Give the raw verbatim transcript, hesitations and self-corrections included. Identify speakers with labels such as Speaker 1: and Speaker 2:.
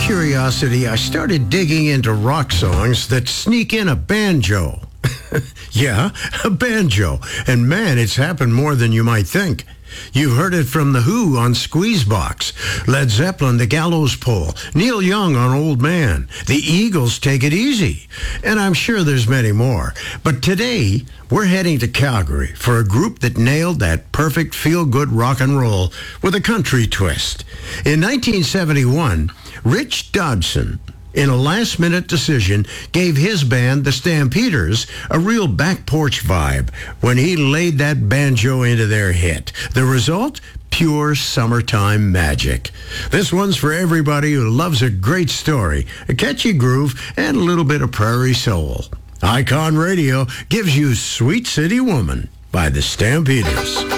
Speaker 1: curiosity, I started digging into rock songs that sneak in a banjo. Yeah, a banjo. And man, it's happened more than you might think. You've heard it from The Who on Squeezebox, Led Zeppelin, The Gallows Pole, Neil Young on Old Man, The Eagles, Take It Easy, and I'm sure there's many more. But today, we're heading to Calgary for a group that nailed that perfect feel-good rock and roll with a country twist. In nineteen seventy-one, Rich Dodson, in a last-minute decision, gave his band, the Stampeders, a real back porch vibe when he laid that banjo into their hit. The result? Pure summertime magic. This one's for everybody who loves a great story, a catchy groove, and a little bit of prairie soul. Icon Radio gives you Sweet City Woman by the Stampeders.